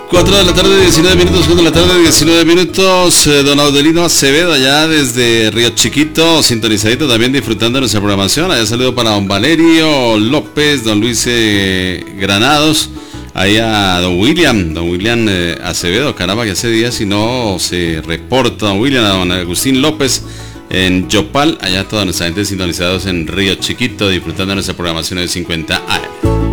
4 de la tarde, 19 minutos, 4 de la tarde, 19 minutos. Don Audelino Acevedo, allá desde Río Chiquito, sintonizadito también, disfrutando de nuestra programación. Allá saludo para don Valerio López, don Luis Granados, ahí a don William Acevedo. Caramba, que hace días si no se reporta don William, a don Agustín López en Yopal, allá toda nuestra gente sintonizados en Río Chiquito, disfrutando de nuestra programación de 50 AM.